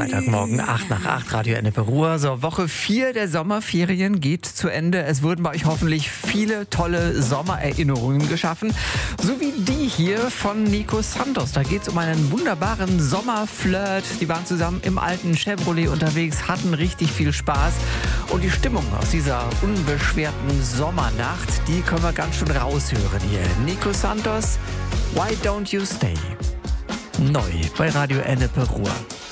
Freitagmorgen, 8 nach 8, Radio Ennepe Ruhr. So, Woche 4 der Sommerferien geht zu Ende. Es wurden bei euch hoffentlich viele tolle Sommererinnerungen geschaffen. So wie die hier von Nico Santos. Da geht es um einen wunderbaren Sommerflirt. Die waren zusammen im alten Chevrolet unterwegs, hatten richtig viel Spaß. Und die Stimmung aus dieser unbeschwerten Sommernacht, die können wir ganz schön raushören hier. Nico Santos, Why Don't You Stay? Neu bei Radio Ennepe Ruhr.